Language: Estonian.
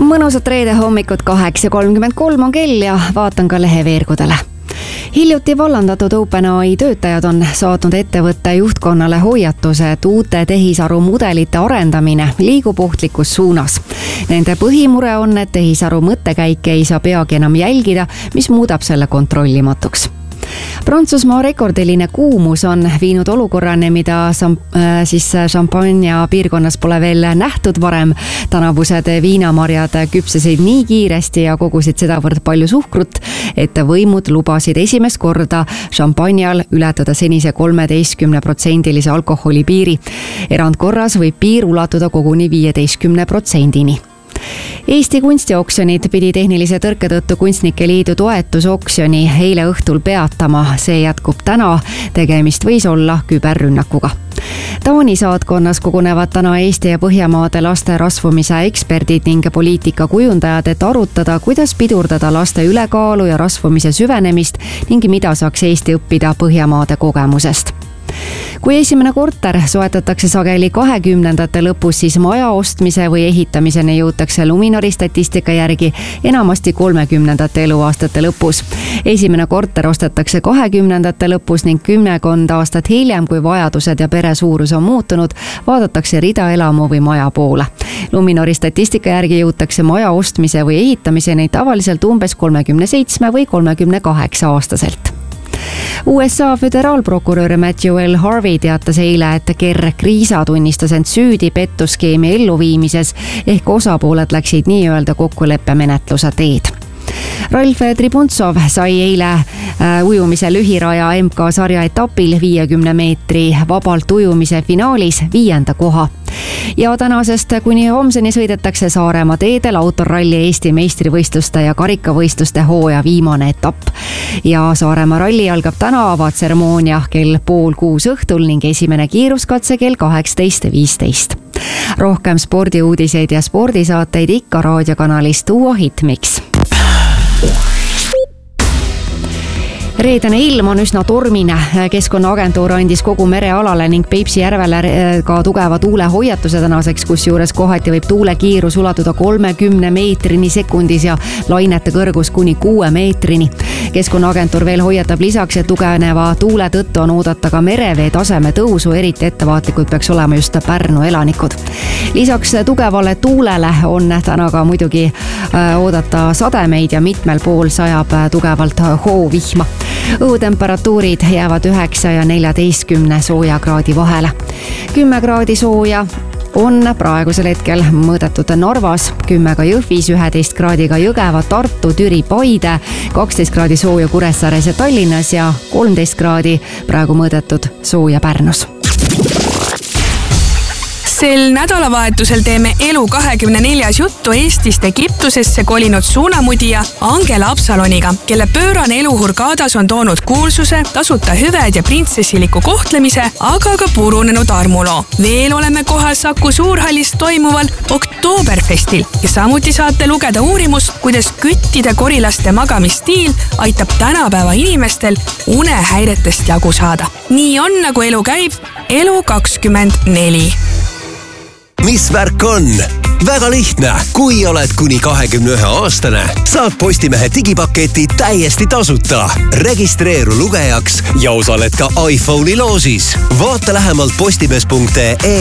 Mõnusat reede hommikut 8.33 on kell ja vaatan ka leheveergudele. Hiljuti vallandatud OpenAI töötajad on saatnud ettevõtte juhtkonnale hoiatuse, et uute tehisarumudelite arendamine liigub ohtlikus suunas. Nende põhimure on, et tehisaru mõttekäike ei saa peagi enam jälgida, mis muudab selle kontrollimatuks. Prantsusmaa rekordiline kuumus on viinud olukorrani, mida Champagne piirkonnas pole veel nähtud varem. Tänavused viinamarjad küpsesid nii kiiresti ja kogusid sedavõrd palju suhkrut, et võimud lubasid esimest korda Champagne'al ületada senise 13% alkoholi piiri. Erandkorras võib piir ulatuda koguni 15%-ni. Eesti kunstioksjonid pidi tehnilise tõrke tõttu Kunstnike Liidu toetusoksjoni eile õhtul peatama. See jätkub täna. Tegemist võis olla küberrünnakuga. Taani saatkonnas kogunevad täna Eesti ja Põhjamaade laste rasvumise eksperdid ning poliitikakujundajad, et arutada, kuidas pidurdada laste ülekaalu ja rasvumise süvenemist ning mida saaks Eesti õppida Põhjamaade kogemusest. Kui esimene korter soetatakse sageli 20. lõpus, siis maja ostmise või ehitamiseni jõutakse Luminori statistika järgi enamasti 30. eluaastate lõpus. Esimene korter ostetakse 20. lõpus ning 10 aastat hiljem, kui vajadused ja pere suurus on muutunud, vaadatakse rida elamu või maja poole. Luminori statistika järgi jõutakse maja ostmise või ehitamiseni tavaliselt umbes 37 või 38 aastaselt. USA föderaalprokurör Matthew L. Harvey teatas eile, et Kerr Kriisa tunnistas end süüdi pettuskeemi elluviimises ehk osapooled läksid nii-öelda kokkuleppemenetluse teed. Ralf Tribuntsov sai eile ujumise lühiraja MK-sarja etapil 50 meetri vabalt ujumise finaalis 5. koha. Ja tänasest kuni homseni sõidetakse Saaremaa teedel autoralli Eesti meistrivõistluste ja karikavõistluste hooaja viimane etapp. Ja Saaremaa ralli algab täna, avatseremoonia kell 5:30 õhtul ning esimene kiiruskatse kell 18.15. Rohkem spordiuudiseid ja spordisaateid ikka raadiokanalist Uue Hitmix. Reedene ilm on üsna tormine. Keskkonnaagentuur andis kogu merealale ning Peipsi järvele ka tugeva tuulehoiatuse tänaseks, kusjuures kohati võib tuulekiirus ulatuda 30 meetrini sekundis ja lainete kõrgus kuni 6 meetrini. Keskkonnaagentuur veel hoiatab lisaks, et tugevneva tuule tõttu on oodata ka merevee taseme tõusu, eriti ettevaatlikud peaks olema just Pärnu elanikud. Lisaks tugevale tuulele on täna ka muidugi oodata sademeid ja mitmel pool sajab tugevalt hoovihma. Õhutemperatuurid jäävad 9 ja 14 soojakraadi vahele. 10 kraadi sooja on praegusel hetkel mõõdetud Narvas, 10 ka Jõhvis, 11 kraadiga Jõgeva, Tartu, Türi, Paide, 12 kraadi sooja Kuressaares ja Tallinnas ja 13 kraadi praegu mõõdetud sooja Pärnus. Sel nädalavahetusel teeme Elu24 juttu Eestist Egiptusesse kolinud suunamudija Angela Absaloniga, kelle pöörane elu Hurgadas on toonud kuulsuse, tasuta hüved ja printsessiliku kohtlemise, aga ka purunenud armuloo. Veel oleme kohal Saku Suurhallis toimuval Oktoberfestil ja samuti saate lugeda uurimust, kuidas küttide korilaste magamistiil aitab tänapäeva inimestel unehäiretest jagu saada. Nii on, nagu elu käib. Elu24. Mis värk on? Väga lihtne. Kui oled kuni 21-aastane, saad Postimehe digipaketi täiesti tasuta. Registreeru lugejaks ja osaled ka iPhone'i loosis. Vaata lähemalt postimees.ee